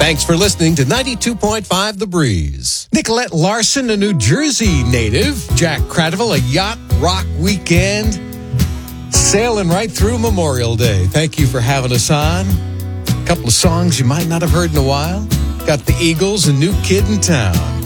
Thanks for listening to 92.5 The Breeze. Nicolette Larson, a New Jersey native. Jack Cradaville, a yacht rock weekend. Sailing right through Memorial Day. Thank you for having us on. A couple of songs you might not have heard in a while. Got the Eagles, A New Kid in Town.